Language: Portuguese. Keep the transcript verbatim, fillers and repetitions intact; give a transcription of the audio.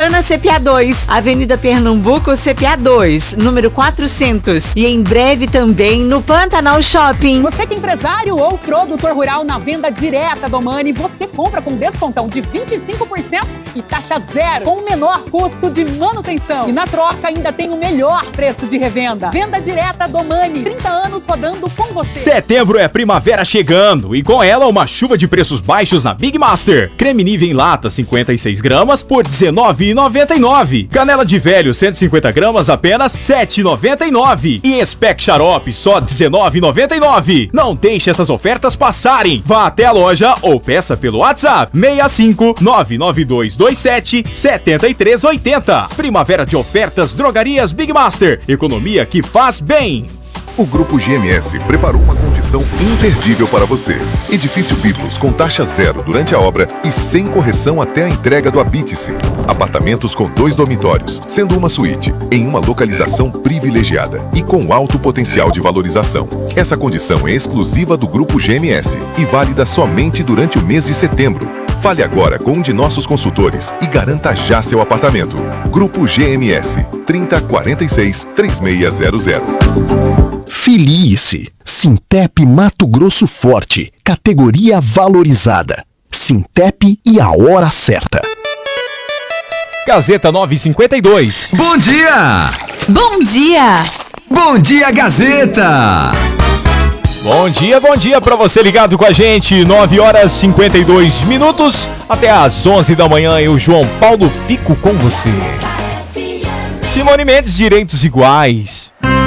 Santana, C P A dois, Avenida Pernambuco, C P A dois, número quatrocentos. E em breve também no Pantanal Shopping. Você que é empresário ou produtor rural na venda direta do Omani, você compra com descontão de vinte e cinco por cento e taxa zero, com o menor custo de manutenção. E na troca ainda tem o melhor preço de revenda. Venda direta do Omani, trinta anos rodando com você. Setembro é primavera chegando e com ela uma chuva de preços baixos na Big Master. Creme Nive em lata cinquenta e seis gramas por dezenove reais e noventa e nove centavos. Canela de velho cento e cinquenta gramas apenas sete reais e noventa e nove centavos. E Spec Xarope só dezenove reais e noventa e nove centavos. Não deixe essas ofertas passarem. Vá até a loja ou peça pelo WhatsApp seis cinco nove nove dois dois sete sete três oito zero. Primavera de ofertas Drogarias Big Master. Economia que faz bem. O Grupo G M S preparou uma condição imperdível para você. Edifício Biblos com taxa zero durante a obra e sem correção até a entrega do Habite-se. Apartamentos com dois dormitórios, sendo uma suíte, em uma localização privilegiada e com alto potencial de valorização. Essa condição é exclusiva do Grupo G M S e válida somente durante o mês de setembro. Fale agora com um de nossos consultores e garanta já seu apartamento. Grupo G M S, trinta, quarenta e seis, trinta e seis zero zero. Filie-se. Sintep Mato Grosso Forte. Categoria valorizada. Sintep e a hora certa. Gazeta nove e cinquenta e dois. Bom dia! Bom dia! Bom dia, Gazeta! Bom dia, bom dia pra você ligado com a gente. nove horas e cinquenta e dois minutos. Até às onze da manhã eu, João Paulo, fico com você. Simone Mendes, Direitos Iguais.